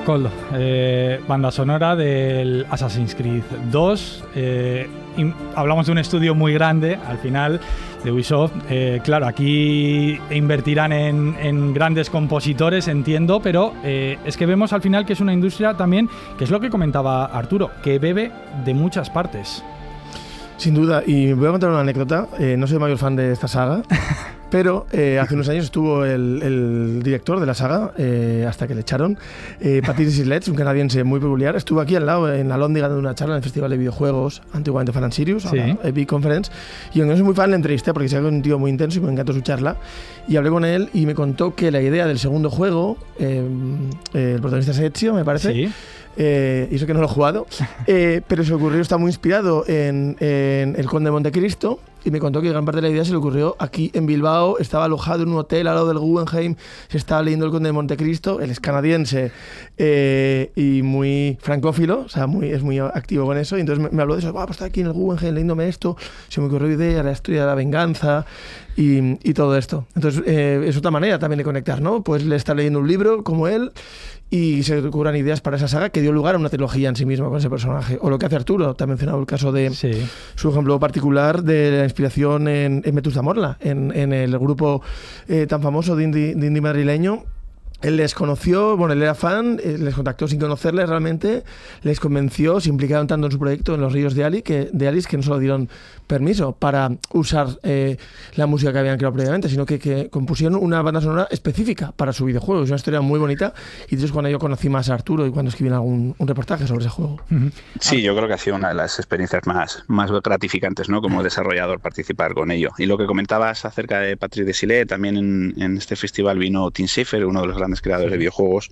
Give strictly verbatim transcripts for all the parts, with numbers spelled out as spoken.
Coldo, eh, banda sonora del Assassin's Creed dos. Eh, hablamos de un estudio muy grande, al final, de Ubisoft. Eh, claro, aquí invertirán en, en grandes compositores, entiendo, pero eh, es que vemos al final que es una industria también, que es lo que comentaba Arturo, que bebe de muchas partes. Sin duda, y voy a contar una anécdota. Eh, no soy mayor fan de esta saga, pero eh, hace unos años estuvo el, el director de la saga, eh, hasta que le echaron, eh, Patrice Islet, un canadiense muy peculiar. Estuvo aquí al lado, en Alhóndiga, dando una charla en el Festival de Videojuegos, antiguamente Fan and Sirius, sí. ahora Epic Conference. Y aunque no soy muy fan, le entrevisté porque se ve un tío muy intenso y me encantó su charla. Y hablé con él y me contó que la idea del segundo juego, eh, eh, el protagonista es Ezio, me parece. Sí. Eh, y eso que no lo he jugado, eh, pero se le ocurrió, está muy inspirado en, en El Conde de Montecristo, y me contó que gran parte de la idea se le ocurrió aquí en Bilbao. Estaba alojado en un hotel al lado del Guggenheim, se estaba leyendo El Conde de Montecristo. Él es canadiense eh, y muy francófilo, o sea, muy, es muy activo con eso, y entonces me, me habló de eso. Ah, pues está aquí en el Guggenheim leyéndome esto, se me ocurrió idea, la historia de la venganza y, y todo esto. Entonces eh, es otra manera también de conectar, ¿no? Pues le está leyendo un libro como él y se ocurran ideas para esa saga que dio lugar a una trilogía en sí misma con ese personaje. O lo que hace Arturo, te ha mencionado el caso de sí. su ejemplo particular de la inspiración en, en Metus Zamorla, en, en el grupo eh, tan famoso de indie, de indie madrileño. Él les conoció, bueno, él era fan, les contactó sin conocerles realmente, les convenció, se implicaron tanto en su proyecto, en los ríos de, Ali, que, de Alice, que no solo dieron permiso para usar eh, la música que habían creado previamente, sino que, que compusieron una banda sonora específica para su videojuego. Es una historia muy bonita, y eso es cuando yo conocí más a Arturo y cuando escribí algún un reportaje sobre ese juego. Sí, yo creo que ha sido una de las experiencias más, más gratificantes, ¿no? Como desarrollador, participar con ello. Y lo que comentabas acerca de Patrice Desilets, también en, en este festival vino Tim Schafer, uno de los grandes creadores de videojuegos,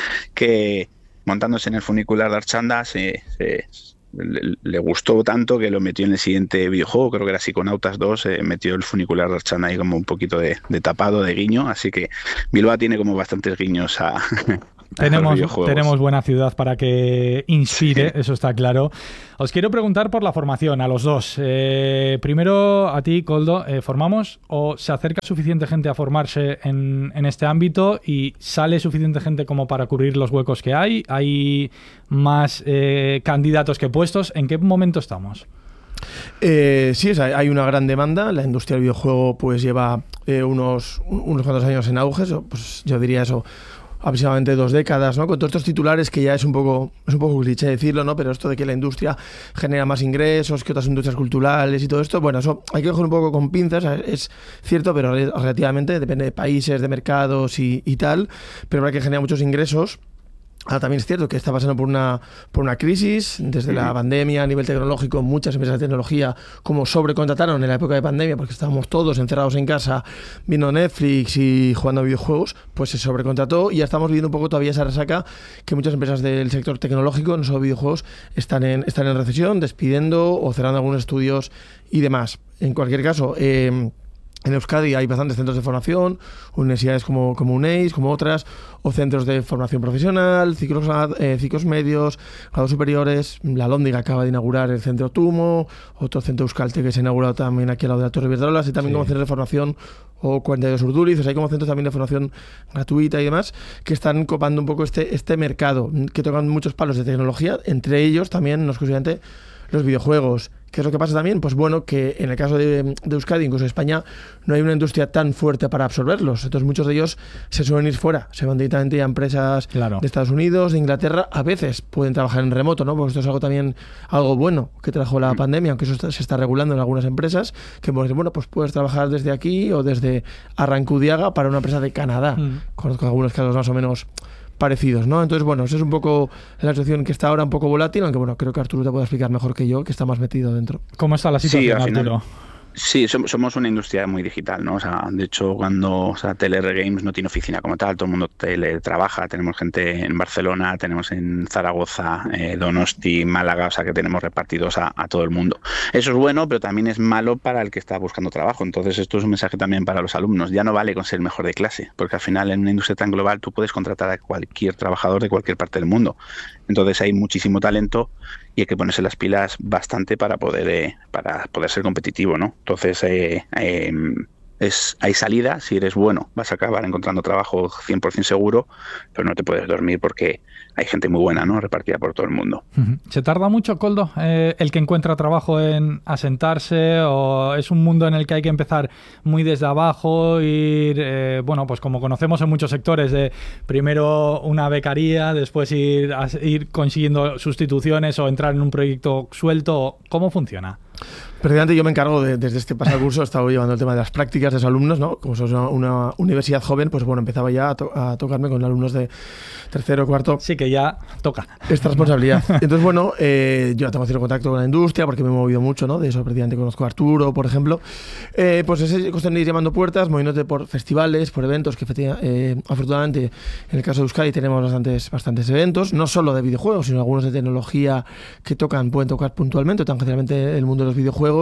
que montándose en el funicular de Archanda se, se, le, le gustó tanto que lo metió en el siguiente videojuego, creo que era Psiconautas dos, eh, metió el funicular de Archanda ahí como un poquito de, de tapado, de guiño, así que Bilbao tiene como bastantes guiños a... Tenemos, tenemos buena ciudad para que inspire, sí. Eso está claro. Os quiero preguntar por la formación a los dos. Eh, primero a ti, Coldo, eh, ¿formamos o se acerca suficiente gente a formarse en, en este ámbito y sale suficiente gente como para cubrir los huecos que hay? ¿Hay más eh, candidatos que puestos? ¿En qué momento estamos? Eh, sí, o sea, hay una gran demanda. La industria del videojuego pues lleva eh, unos, unos cuantos años en auge, eso, pues yo diría eso, aproximadamente dos décadas, ¿no? Con todos estos titulares que ya es un poco es un poco cliché decirlo, ¿no? Pero esto de que la industria genera más ingresos que otras industrias culturales y todo esto, bueno, eso hay que coger un poco con pinzas, es cierto, pero relativamente depende de países, de mercados y, y tal, pero hay que generar muchos ingresos. Ahora también es cierto que está pasando por una, por una crisis, desde la pandemia a nivel tecnológico, muchas empresas de tecnología como sobrecontrataron en la época de pandemia porque estábamos todos encerrados en casa viendo Netflix y jugando a videojuegos, pues se sobrecontrató y ya estamos viendo un poco todavía esa resaca que muchas empresas del sector tecnológico, no solo videojuegos, están en, están en recesión, despidiendo o cerrando algunos estudios y demás. En cualquier caso, eh, en Euskadi hay bastantes centros de formación, universidades como, como UNEIS, como otras, o centros de formación profesional, ciclos, eh, ciclos medios, grados superiores. La Alhóndiga acaba de inaugurar el centro Tumo, otro centro Euskaltel que se ha inaugurado también aquí al lado de la Torre Iberdrolas, y también sí. Como centros de formación o cuarenta y dos Urduliz, o sea, hay como centros también de formación gratuita y demás, que están copando un poco este, este mercado, que tocan muchos palos de tecnología, entre ellos también, no exclusivamente, los videojuegos. ¿Qué es lo que pasa también? Pues bueno, que en el caso de, de Euskadi, incluso España, no hay una industria tan fuerte para absorberlos. Entonces muchos de ellos se suelen ir fuera, se van directamente a empresas claro. de Estados Unidos, de Inglaterra. A veces pueden trabajar en remoto, ¿no? Porque esto es algo también, algo bueno que trajo la pandemia, aunque eso está, se está regulando en algunas empresas, que bueno, pues puedes trabajar desde aquí o desde Arrancudiaga para una empresa de Canadá. Mm. Conozco algunos casos más o menos parecidos, ¿no? Entonces, bueno, esa es un poco la situación que está ahora un poco volátil, aunque bueno, creo que Arturo te puede explicar mejor que yo, que está más metido dentro. ¿Cómo está la situación, sí, Arturo? Sí, somos una industria muy digital, ¿no? O sea, de hecho, cuando o sea, T L R Games no tiene oficina como tal, todo el mundo teletrabaja, tenemos gente en Barcelona, tenemos en Zaragoza, eh, Donosti, Málaga, o sea, que tenemos repartidos a, a todo el mundo. Eso es bueno, pero también es malo para el que está buscando trabajo. Entonces, esto es un mensaje también para los alumnos. Ya no vale con ser el mejor de clase, porque al final en una industria tan global tú puedes contratar a cualquier trabajador de cualquier parte del mundo. Entonces, hay muchísimo talento y hay que ponerse las pilas bastante para poder eh, para poder ser competitivo, ¿no? Entonces, eh, eh, es, hay salida, si eres bueno vas a acabar encontrando trabajo cien por ciento seguro, pero no te puedes dormir porque hay gente muy buena, ¿no? Repartida por todo el mundo. ¿Se tarda mucho, Koldo, eh, el que encuentra trabajo en asentarse, o es un mundo en el que hay que empezar muy desde abajo, ir, eh, bueno, pues como conocemos en muchos sectores, de primero una becaría, después ir, a, ir consiguiendo sustituciones o entrar en un proyecto suelto? ¿Cómo funciona? Precisamente yo me encargo de, desde este pasado curso, he estado llevando el tema de las prácticas de los alumnos, ¿no? Como somos una, una universidad joven, pues bueno, empezaba ya a, to a tocarme con alumnos de tercero, cuarto. Sí, que ya toca. Esta responsabilidad. Entonces, bueno, eh, yo tengo cierto contacto con la industria porque me he movido mucho, ¿no? De eso precisamente conozco a Arturo, por ejemplo. Eh, pues es cuestión de ir llamando puertas, moviéndote por festivales, por eventos, que eh, afortunadamente en el caso de Euskadi tenemos bastantes, bastantes eventos, no solo de videojuegos, sino algunos de tecnología que tocan, pueden tocar puntualmente, tangencialmente el mundo de los videojuegos.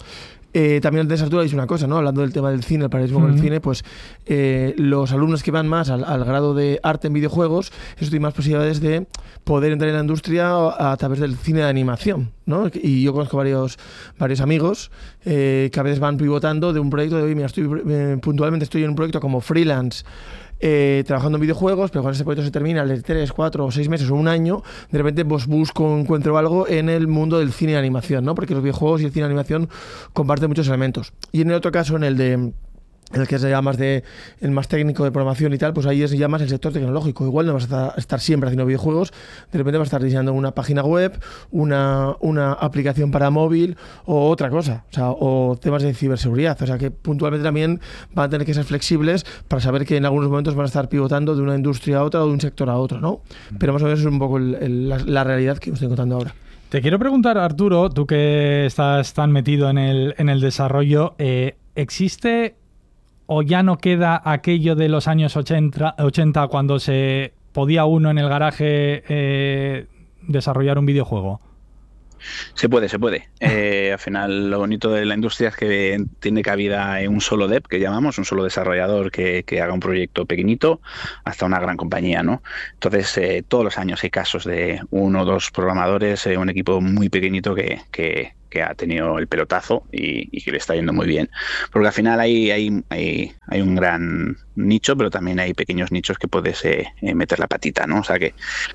Eh, también antes Arturo ha dicho una cosa, ¿no? Hablando del tema del cine, el paralelismo con el cine, pues eh, los alumnos que van más al, al grado de arte en videojuegos, eso tiene más posibilidades de poder entrar en la industria a, a través del cine de animación, ¿no? Y yo conozco varios, varios amigos eh, que a veces van pivotando de un proyecto de, oye, mira, estoy, eh, puntualmente estoy en un proyecto como freelance, Eh, trabajando en videojuegos, pero cuando ese proyecto se termina, de tres, cuatro o seis meses o un año, de repente pues busco, encuentro algo en el mundo del cine de animación, ¿no? Porque los videojuegos y el cine de animación comparten muchos elementos. Y en el otro caso, en el de en el que es ya más de el más técnico de programación y tal, pues ahí es ya más el sector tecnológico. Igual no vas a estar siempre haciendo videojuegos, de repente vas a estar diseñando una página web, una, una aplicación para móvil o otra cosa, o sea, o temas de ciberseguridad. O sea, que puntualmente también van a tener que ser flexibles para saber que en algunos momentos van a estar pivotando de una industria a otra o de un sector a otro, ¿no? Pero más o menos es un poco el, el, la, la realidad que estoy contando ahora. Te quiero preguntar, Arturo, tú que estás tan metido en el, en el desarrollo, eh, ¿existe o ya no queda aquello de los años ochenta, ochenta cuando se podía uno en el garaje eh, desarrollar un videojuego? Se puede, se puede. Eh, al final, lo bonito de la industria es que tiene cabida en un solo dev, que llamamos, un solo desarrollador que, que haga un proyecto pequeñito, hasta una gran compañía, ¿no? Entonces, eh, todos los años hay casos de uno o dos programadores, eh, un equipo muy pequeñito que, que, que ha tenido el pelotazo y, y que le está yendo muy bien. Porque al final hay, hay, hay, hay un gran nicho, pero también hay pequeños nichos que puedes eh, meter la patita, ¿no? O sea que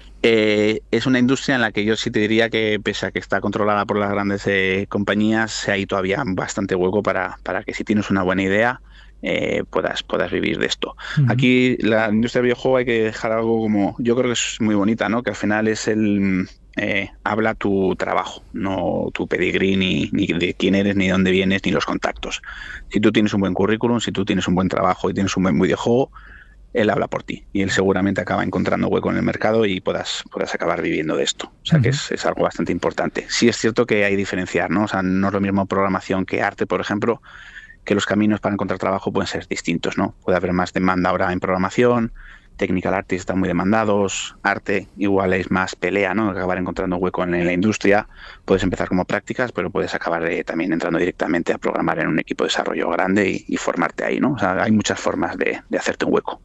Eh, es una industria en la que yo sí te diría que, pese a que está controlada por las grandes eh, compañías, hay todavía bastante hueco para, para que si tienes una buena idea eh, puedas, puedas vivir de esto. Uh-huh. Aquí la industria del videojuego hay que dejar algo como, yo creo que es muy bonita, ¿no? Que al final es el eh, habla tu trabajo, no tu pedigrí, ni, ni de quién eres, ni de dónde vienes, ni los contactos. Si tú tienes un buen currículum, si tú tienes un buen trabajo y tienes un buen videojuego, él habla por ti y él seguramente acaba encontrando hueco en el mercado y puedas, puedas acabar viviendo de esto. O sea, uh-huh. que es, es algo bastante importante. Sí es cierto que hay que diferenciar, ¿no? O sea, no es lo mismo programación que arte, por ejemplo, que los caminos para encontrar trabajo pueden ser distintos, ¿no? Puede haber más demanda ahora en programación, technical artists están muy demandados, arte igual es más pelea, ¿no? Acabar encontrando hueco en la industria. Puedes empezar como prácticas, pero puedes acabar eh, también entrando directamente a programar en un equipo de desarrollo grande y, y formarte ahí, ¿no? O sea, hay muchas formas de, de hacerte un hueco.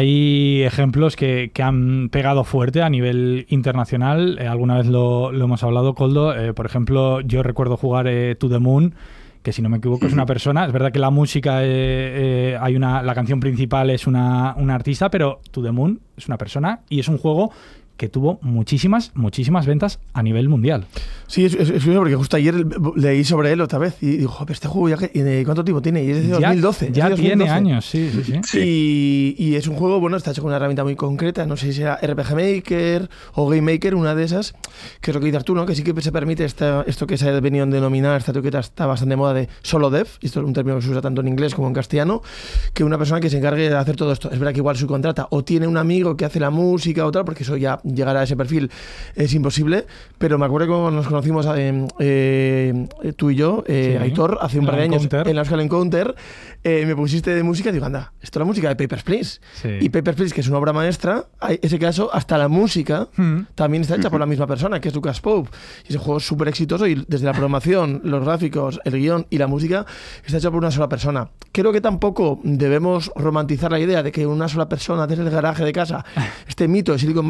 Hay ejemplos que, que han pegado fuerte a nivel internacional. Eh, alguna vez lo, lo hemos hablado, Koldo. Eh, por ejemplo, yo recuerdo jugar eh, To The Moon, que si no me equivoco es una persona. Es verdad que la música, eh, eh, hay una, la canción principal es una, una artista, pero To The Moon es una persona y es un juego que tuvo muchísimas, muchísimas ventas a nivel mundial. Sí, es, es, es porque justo ayer leí sobre él otra vez y digo, pero este juego ya que, ¿cuánto tiempo tiene? Y es de dos mil doce. Ya, ya es de dos mil doce. Tiene años, sí, sí, sí. sí. Y, y es un juego, bueno, está hecho con una herramienta muy concreta, no sé si será R P G Maker o Game Maker, una de esas, que es lo que dices tú, ¿no? Que sí que se permite esta, esto que se ha venido a denominar, esta etiqueta está bastante de moda de solo dev, y esto es un término que se usa tanto en inglés como en castellano, que una persona que se encargue de hacer todo esto. Es verdad que igual subcontrata o tiene un amigo que hace la música o tal, porque eso ya llegará a ese perfil es imposible, pero me acuerdo que cuando nos conocimos eh, eh, tú y yo, eh, sí, Aitor, hace un par de años en la Euskal Encounter, eh, me pusiste de música y digo, anda, esto es la música de Papers, Please. Sí. Y Papers, Please, que es una obra maestra, en ese caso, hasta la música mm. también está hecha mm-hmm. por la misma persona, que es Lucas Pope. Y ese juego es súper exitoso y desde la programación, los gráficos, el guión y la música está hecho por una sola persona. Creo que tampoco debemos romantizar la idea de que una sola persona desde el garaje de casa, este mito de Silicon Valley que nos han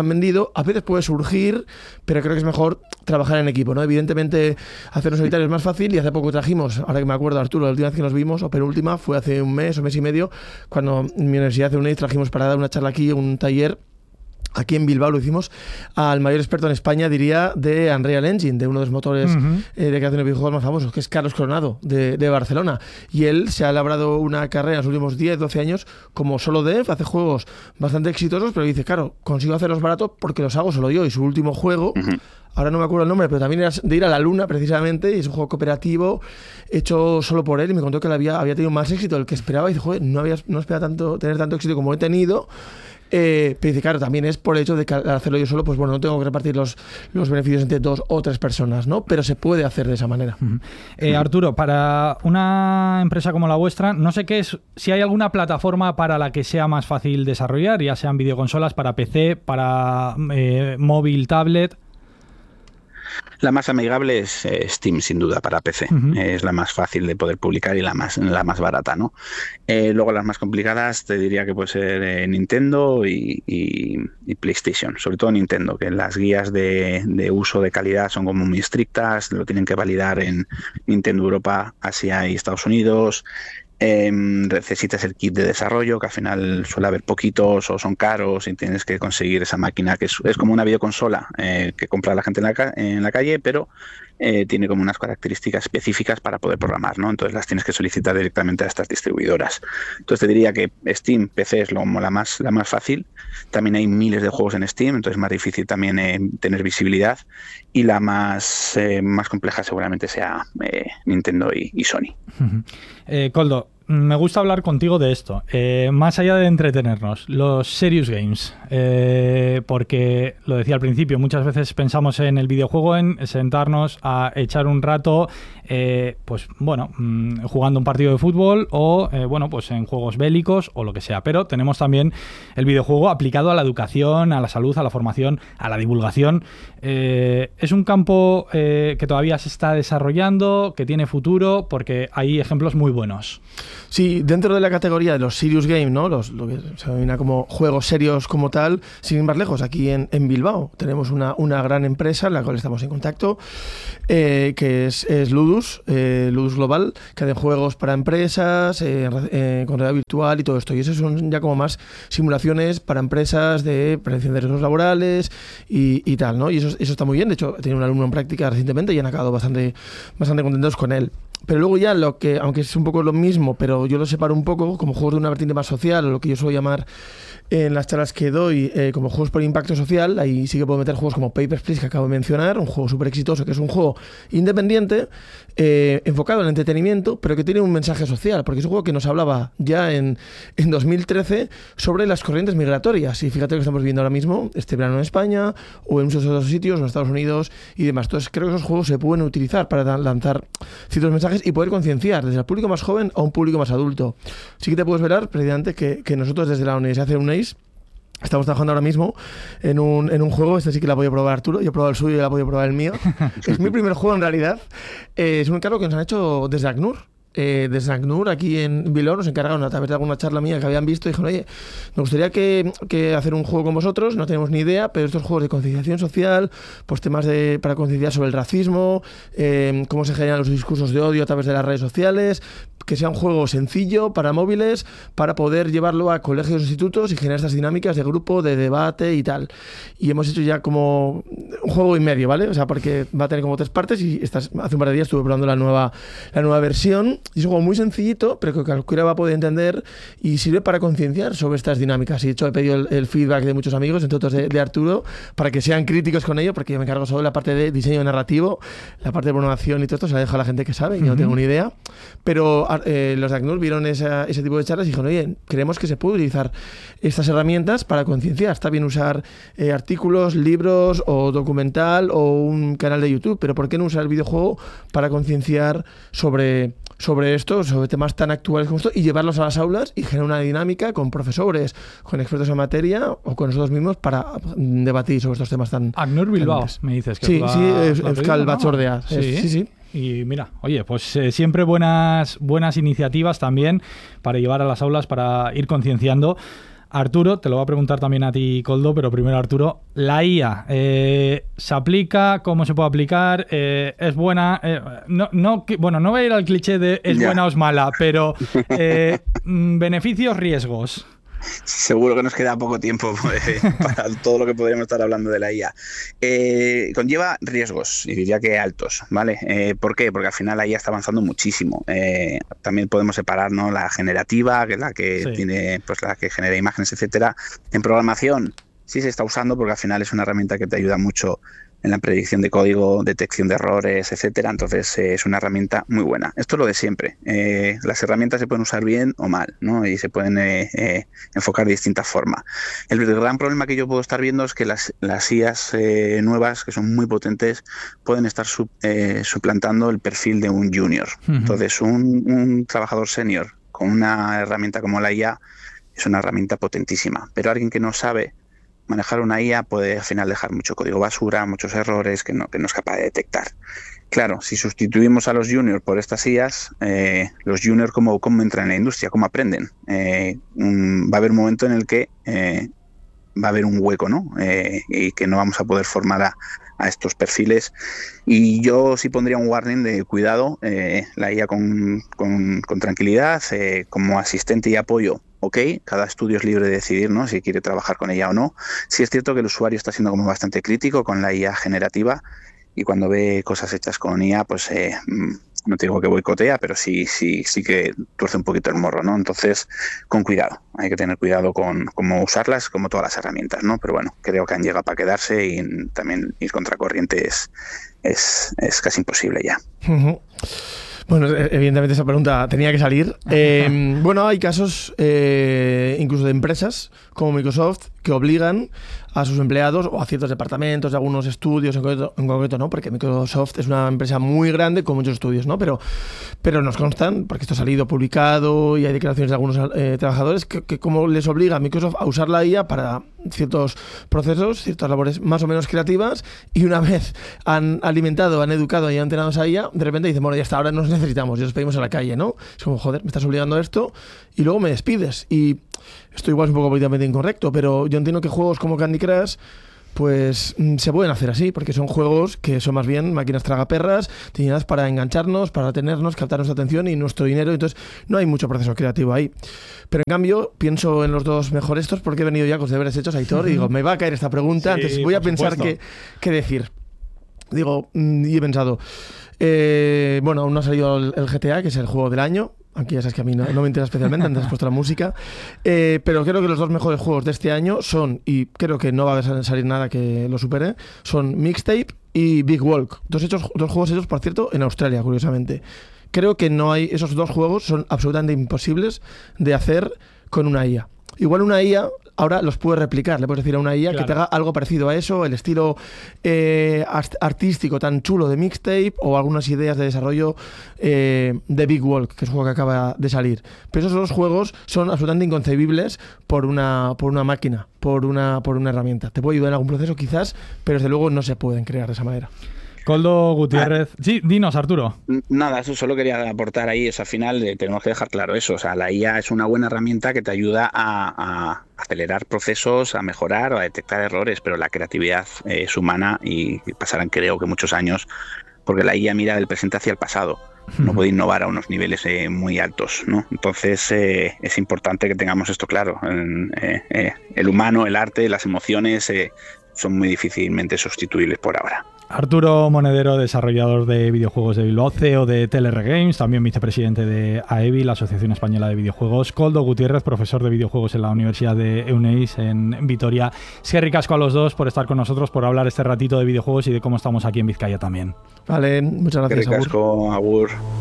han vendido, a veces puede surgir, pero creo que es mejor trabajar en equipo, ¿no? Evidentemente, hacerlo solitario es más fácil y hace poco trajimos, ahora que me acuerdo, Arturo, la última vez que nos vimos, o penúltima, fue hace un mes o mes y medio, cuando en mi universidad de UNED trajimos para dar una charla aquí, un taller. Aquí en Bilbao lo hicimos al mayor experto en España, diría, de Unreal Engine, de uno de los motores uh-huh. eh, de creación de videojuegos más famosos, que es Carlos Coronado, de, de Barcelona. Y él se ha labrado una carrera en los últimos diez, doce años como solo dev, hace juegos bastante exitosos, pero dice, claro, consigo hacerlos baratos porque los hago solo yo. Y su último juego, uh-huh. ahora no me acuerdo el nombre, pero también era de ir a la luna precisamente, y es un juego cooperativo hecho solo por él, y me contó que él había, había tenido más éxito del que esperaba, y dice, joder, no, había, no esperaba tanto, tener tanto éxito como he tenido. Eh, pero dice, claro, también es por el hecho de que al hacerlo yo solo, pues bueno, no tengo que repartir los, los beneficios entre dos o tres personas, ¿no? Pero se puede hacer de esa manera. Uh-huh. Eh, Arturo, para una empresa como la vuestra, no sé qué es, si hay alguna plataforma para la que sea más fácil desarrollar, ya sean videoconsolas para P C, para eh, móvil, tablet. La más amigable es eh, Steam, sin duda, para P C. Uh-huh. Eh, es la más fácil de poder publicar y la más, la más barata, ¿no? Eh, luego las más complicadas te diría que puede ser eh, Nintendo y, y, y PlayStation. Sobre todo Nintendo, que las guías de, de uso de calidad son como muy estrictas, lo tienen que validar en Nintendo Europa, Asia y Estados Unidos. Eh, necesitas el kit de desarrollo, que al final suele haber poquitos o son caros y tienes que conseguir esa máquina que es, es como una videoconsola eh, que compra la gente en la, ca- en la calle, pero eh, tiene como unas características específicas para poder programar, ¿no? Entonces las tienes que solicitar directamente a estas distribuidoras. Entonces te diría que Steam, P C es lo, la, más, la más fácil. También hay miles de juegos en Steam, entonces es más difícil también eh, tener visibilidad. Y la más, eh, más compleja seguramente sea eh, Nintendo y, y Sony. Uh-huh. Eh, Koldo, me gusta hablar contigo de esto. Eh, más allá de entretenernos, los serious games. Eh, porque, lo decía al principio, muchas veces pensamos en el videojuego, en sentarnos a echar un rato, eh, pues bueno, mmm, jugando un partido de fútbol o, eh, bueno, pues en juegos bélicos o lo que sea. Pero tenemos también el videojuego aplicado a la educación, a la salud, a la formación, a la divulgación. Eh, es un campo eh, que todavía se está desarrollando, que tiene futuro, porque hay ejemplos muy buenos. Sí, dentro de la categoría de los serious game, ¿no? Los, lo que se denomina como juegos serios como tal, sin ir más lejos, aquí en, en Bilbao tenemos una, una gran empresa en la cual estamos en contacto, eh, que es, es Ludus, eh, Ludus Global, que hace juegos para empresas, eh, eh, con realidad virtual y todo esto. Y eso son ya como más simulaciones para empresas de prevención de riesgos laborales y, y tal, ¿no? Y eso, eso está muy bien. De hecho, he tenido un alumno en práctica recientemente y han acabado bastante, bastante contentos con él. Pero luego ya lo que, aunque es un poco lo mismo, pero yo lo separo un poco como juegos de una vertiente más social, o lo que yo suelo llamar en las charlas que doy eh, como juegos por impacto social. Ahí sí que puedo meter juegos como Papers, Please, que acabo de mencionar, un juego súper exitoso, que es un juego independiente, eh, enfocado en el entretenimiento, pero que tiene un mensaje social, porque es un juego que nos hablaba ya en, en dos mil trece sobre las corrientes migratorias. Y fíjate lo que estamos viendo ahora mismo, este verano en España, o en muchos otros sitios, en Estados Unidos y demás. Entonces creo que esos juegos se pueden utilizar para lanzar ciertos mensajes y poder concienciar desde el público más joven a un público más adulto. Sí que te puedes ver, precisamente, que, que nosotros desde la Universidad de UNED estamos trabajando ahora mismo en un, en un juego. Este sí que la voy a probar, Arturo. Yo he probado el suyo y la voy a probar el mío. Es mi primer juego en realidad. Eh, es un encargo que nos han hecho desde ACNUR. Eh, desde ACNUR, aquí en Bilbao, nos encargaron a través de alguna charla mía que habían visto y dijeron, oye, nos gustaría que, que hacer un juego con vosotros, no tenemos ni idea, pero estos juegos de concienciación social, pues temas de, para concienciar sobre el racismo, eh, cómo se generan los discursos de odio a través de las redes sociales, que sea un juego sencillo para móviles, para poder llevarlo a colegios e institutos y generar estas dinámicas de grupo, de debate y tal. Y hemos hecho ya como un juego y medio, ¿vale? O sea, porque va a tener como tres partes y estas, hace un par de días estuve probando la nueva, la nueva versión. Y es un juego muy sencillito, pero que cualquiera va a poder entender y sirve para concienciar sobre estas dinámicas. Y de hecho he pedido el, el feedback de muchos amigos, entre otros de, de Arturo, para que sean críticos con ello, porque yo me encargo sobre la parte de diseño narrativo, la parte de programación y todo esto se la deja a la gente que sabe, y yo no tengo ni idea. Pero eh, los de ACNUR vieron esa, ese tipo de charlas y dijeron, oye, creemos que se puede utilizar estas herramientas para concienciar. Está bien usar eh, artículos, libros o documental o un canal de YouTube, pero ¿por qué no usar el videojuego para concienciar sobre... sobre esto, sobre temas tan actuales como esto, y llevarlos a las aulas y generar una dinámica con profesores, con expertos en materia o con nosotros mismos para debatir sobre estos temas tan... ACNUR Bilbao, me dices que sí, sí, es Euskal Batzordea. Sí, sí, sí. Y mira, oye, pues eh, siempre buenas, buenas iniciativas también para llevar a las aulas, para ir concienciando Arturo, te lo voy a preguntar también a ti, Koldo, pero primero Arturo, la I A, eh, ¿se aplica? ¿Cómo se puede aplicar? Eh, ¿Es buena? Eh, no, no, bueno, no voy a ir al cliché de es ya. buena o es mala, pero eh, beneficios, riesgos. Seguro que nos queda poco tiempo eh, para todo lo que podríamos estar hablando de la I A. Eh, conlleva riesgos, y diría que altos, ¿vale? Eh, ¿Por qué? Porque al final la I A está avanzando muchísimo. Eh, también podemos separar, ¿no?, la generativa, que es la que sí. tiene, pues la que genera imágenes, etcétera. En programación sí se está usando porque al final es una herramienta que te ayuda mucho en la predicción de código, detección de errores, etcétera. Entonces eh, es una herramienta muy buena. Esto es lo de siempre. Eh, las herramientas se pueden usar bien o mal, ¿no? Y se pueden eh, eh, enfocar de distintas formas. El gran problema que yo puedo estar viendo es que las, las I As eh, nuevas, que son muy potentes, pueden estar sub, eh, suplantando el perfil de un junior. Uh-huh. Entonces un, un trabajador senior con una herramienta como la I A es una herramienta potentísima, pero alguien que no sabe manejar una I A puede al final dejar mucho código basura, muchos errores que no, que no es capaz de detectar. Claro, si sustituimos a los juniors por estas I As, eh, los juniors ¿cómo, cómo entran en la industria? ¿Cómo aprenden? Eh, un, va a haber un momento en el que eh, va a haber un hueco, ¿no? Eh, y que no vamos a poder formar a, a estos perfiles. Y yo sí pondría un warning de cuidado, eh, la I A con, con, con tranquilidad, eh, como asistente y apoyo. Ok, cada estudio es libre de decidir, ¿no?, si quiere trabajar con ella o no. Sí es cierto que el usuario está siendo como bastante crítico con la I A generativa y cuando ve cosas hechas con I A, pues eh, no te digo que boicotea, pero sí, sí, sí que tuerce un poquito el morro, ¿no? Entonces, con cuidado. Hay que tener cuidado con cómo usarlas, como todas las herramientas, ¿no? Pero bueno, creo que han llegado para quedarse y también ir contracorriente es, es, es casi imposible ya. Uh-huh. Bueno, evidentemente esa pregunta tenía que salir. Eh, bueno, hay casos eh, incluso de empresas como Microsoft que obligan a sus empleados o a ciertos departamentos de algunos estudios en concreto, en concreto no, porque Microsoft es una empresa muy grande con muchos estudios, ¿no? Pero, pero nos constan, porque esto ha salido publicado y hay declaraciones de algunos eh, trabajadores, que, que como les obliga a Microsoft a usar la I A para ciertos procesos, ciertas labores más o menos creativas, y una vez han alimentado, han educado y han entrenado esa I A, de repente dicen, bueno, ya está, ahora nos necesitamos, y os pedimos a la calle, ¿no? Es como, joder, me estás obligando a esto y luego me despides. Y esto igual es un poco políticamente incorrecto, pero yo entiendo que juegos como Candy Crush pues se pueden hacer así, porque son juegos que son más bien máquinas tragaperras, diseñadas para engancharnos, para tenernos, captar nuestra atención y nuestro dinero, entonces no hay mucho proceso creativo ahí. Pero en cambio, pienso en los dos mejor estos, porque he venido ya con los deberes hechos, Aitor, uh-huh. y digo, me va a caer esta pregunta, sí, entonces voy a pensar qué, qué decir. Digo, y he pensado, eh, bueno, aún no ha salido el, el G T A, que es el juego del año. Aquí ya sabes que a mí no, no me interesa especialmente, antes has puesto la música. Eh, pero creo que los dos mejores juegos de este año son, y creo que no va a salir nada que lo supere, son Mixtape y Big Walk. Dos, hechos, dos juegos hechos, por cierto, en Australia, curiosamente. Creo que no hay, esos dos juegos son absolutamente imposibles de hacer con una I A. Igual una I A ahora los puedes replicar, le puedes decir a una I A claro. que te haga algo parecido a eso, el estilo eh, artístico tan chulo de Mixtape o algunas ideas de desarrollo eh, de Big Walk, que es un juego que acaba de salir. Pero esos dos juegos son absolutamente inconcebibles por una, por una máquina, por una, por una herramienta. Te puede ayudar en algún proceso quizás, pero desde luego no se pueden crear de esa manera. Koldo Gutiérrez. Ah, sí, dinos, Arturo. Nada, eso solo quería aportar ahí. O sea, al final eh, tenemos que dejar claro eso. O sea, la I A es una buena herramienta que te ayuda a, a acelerar procesos, a mejorar o a detectar errores, pero la creatividad eh, es humana y pasarán, creo que muchos años, porque la I A mira del presente hacia el pasado. No puede innovar a unos niveles eh, muy altos, ¿no? Entonces eh, es importante que tengamos esto claro. Eh, eh, el humano, el arte, las emociones eh, son muy difícilmente sustituibles por ahora. Arturo Monedero, desarrollador de videojuegos de Bilbao, C E O de T L R Games, también vicepresidente de A E B I, la Asociación Española de Videojuegos. Koldo Gutiérrez, profesor de videojuegos en la Universidad de Euneiz en Vitoria. Eskerrik asko a los dos por estar con nosotros, por hablar este ratito de videojuegos y de cómo estamos aquí en Vizcaya también. Vale, muchas gracias. Eskerrik asko, agur.